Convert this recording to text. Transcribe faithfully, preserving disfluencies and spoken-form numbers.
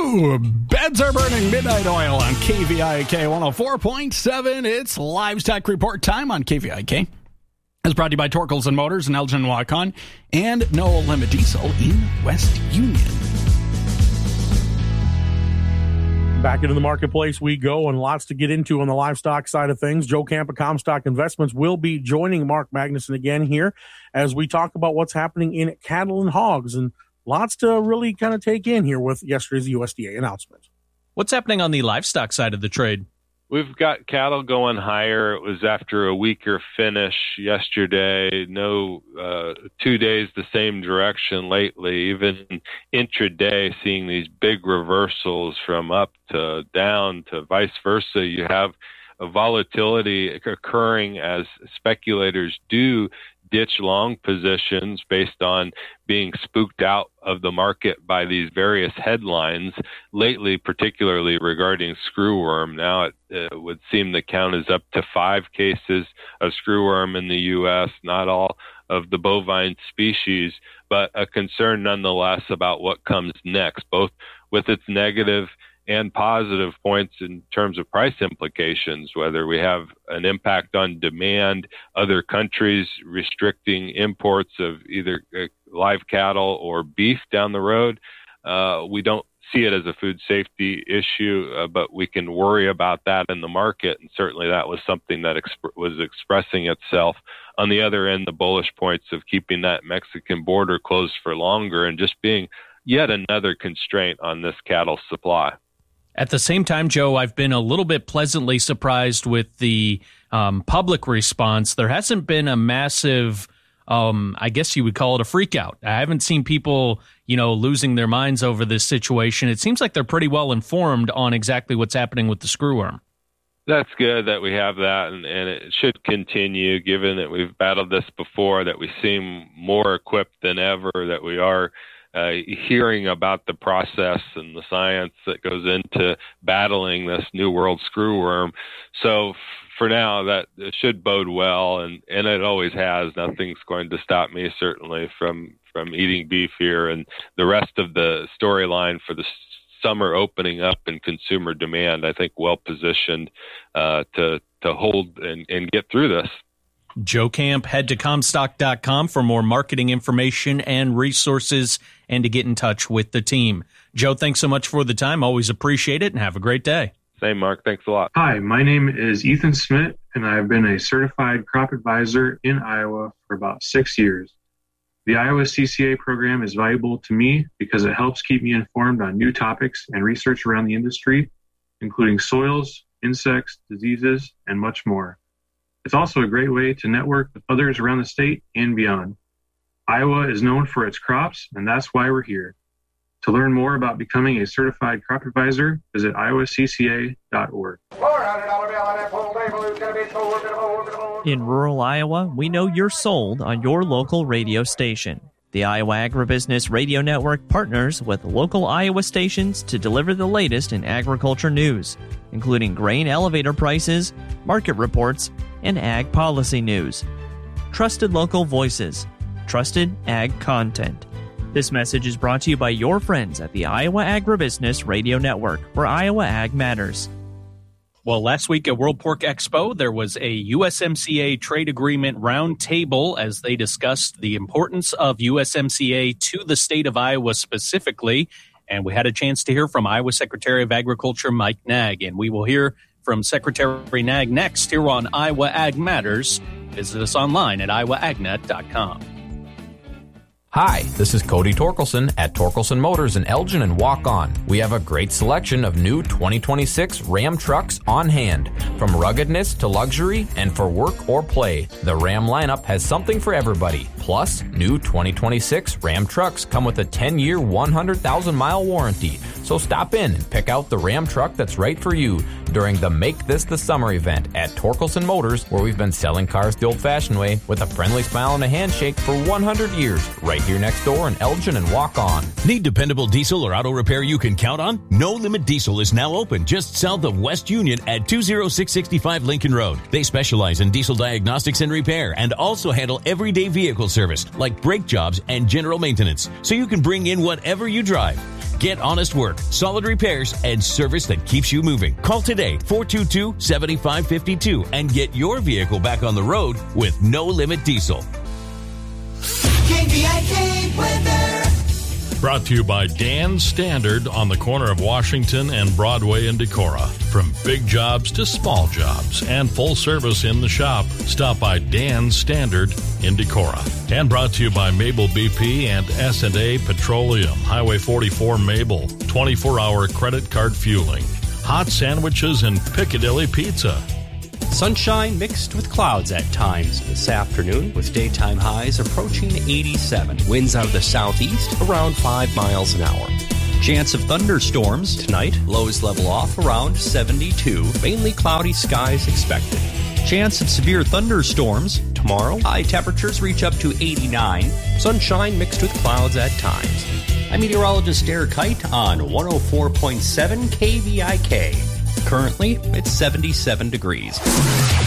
Ooh, beds are burning. Midnight Oil on K V I K one oh four point seven. It's Livestock Report time on K V I K. It's brought to you by Torkelson Motors and Elgin Waukon and No Limit Diesel in West Union. Back into the marketplace we go, and lots to get into on the livestock side of things. Joe Camp of Comstock Investments will be joining Mark Magnuson again here as we talk about what's happening in cattle and hogs, and lots to really kind of take in here with yesterday's U S D A announcement. What's happening on the livestock side of the trade? We've got cattle going higher. It was after a weaker finish yesterday. No uh, two days the same direction lately. Even intraday, seeing these big reversals from up to down to vice versa. You have a volatility occurring as speculators do ditch long positions based on being spooked out of the market by these various headlines lately, particularly regarding screwworm. Now it uh, would seem the count is up to five cases of screwworm in the U S, not all of the bovine species, but a concern nonetheless about what comes next, both with its negative and positive points in terms of price implications, whether we have an impact on demand, other countries restricting imports of either live cattle or beef down the road. Uh, we don't see it as a food safety issue, uh, but we can worry about that in the market. And certainly that was something that exp- was expressing itself. On the other end, the bullish points of keeping that Mexican border closed for longer and just being yet another constraint on this cattle supply. At the same time, Joe, I've been a little bit pleasantly surprised with the um, public response. There hasn't been a massive, um, I guess you would call it a freak out. I haven't seen people, you know, losing their minds over this situation. It seems like they're pretty well informed on exactly what's happening with the screwworm. That's good that we have that, and, and it should continue, given that we've battled this before, that we seem more equipped than ever, that we are Uh, hearing about the process and the science that goes into battling this new world screwworm. So f- for now, that should bode well, and, and it always has. Nothing's going to stop me, certainly, from, from eating beef here, and the rest of the storyline for the summer opening up and consumer demand, I think, well positioned uh, to, to hold and, and get through this. Joe Camp, head to Comstock dot com for more marketing information and resources and to get in touch with the team. Joe, thanks so much for the time. Always appreciate it, and have a great day. Same, Mark. Thanks a lot. Hi, my name is Ethan Smith, and I've been a certified crop advisor in Iowa for about six years. The Iowa C C A program is valuable to me because it helps keep me informed on new topics and research around the industry, including soils, insects, diseases, and much more. It's also a great way to network with others around the state and beyond. Iowa is known for its crops, and that's why we're here. To learn more about becoming a certified crop advisor, visit iowa c c a dot org. In rural Iowa, we know you're sold on your local radio station. The Iowa Agribusiness Radio Network partners with local Iowa stations to deliver the latest in agriculture news, including grain elevator prices, market reports, and ag policy news. Trusted local voices. Trusted ag content. This message is brought to you by your friends at the Iowa Agribusiness Radio Network, where Iowa Ag matters. Well, last week at World Pork Expo, there was a U S M C A trade agreement roundtable as they discussed the importance of U S M C A to the state of Iowa specifically. And we had a chance to hear from Iowa Secretary of Agriculture, Mike Naig. And we will hear from Secretary Naig next here on Iowa Ag Matters. Visit us online at iowa ag net dot com. Hi, this is Cody Torkelson at Torkelson Motors in Elgin and Waukon. We have a great selection of new twenty twenty-six Ram trucks on hand. From ruggedness to luxury and for work or play, the Ram lineup has something for everybody. Plus, new twenty twenty-six Ram trucks come with a ten-year, one hundred thousand mile warranty. So stop in and pick out the Ram truck that's right for you during the Make This the Summer event at Torkelson Motors, where we've been selling cars the old-fashioned way with a friendly smile and a handshake for one hundred years, right here next door in Elgin and Waukon. Need dependable diesel or auto repair you can count on? No Limit Diesel is now open just south of West Union at two oh six six five Lincoln Road. They specialize in diesel diagnostics and repair and also handle everyday vehicle service like brake jobs and general maintenance, so you can bring in whatever you drive. Get honest work, solid repairs, and service that keeps you moving. Call today, four two two, seven five five two, and get your vehicle back on the road with No Limit Diesel. K V I K weather. Brought to you by Dan Standard on the corner of Washington and Broadway in Decorah. From big jobs to small jobs and full service in the shop, stop by Dan Standard in Decorah. And brought to you by Mabel B P and S and A Petroleum, Highway forty-four Mabel, twenty-four hour credit card fueling, hot sandwiches and Piccadilly Pizza. Sunshine mixed with clouds at times this afternoon, with daytime highs approaching eighty-seven. Winds out of the southeast around five miles an hour. Chance of thunderstorms tonight. Lows level off around seventy-two. Mainly cloudy skies expected. Chance of severe thunderstorms tomorrow. High temperatures reach up to eighty-nine. Sunshine mixed with clouds at times. I'm meteorologist Derek Kite on one oh four point seven K V I K. Currently, it's seventy-seven degrees.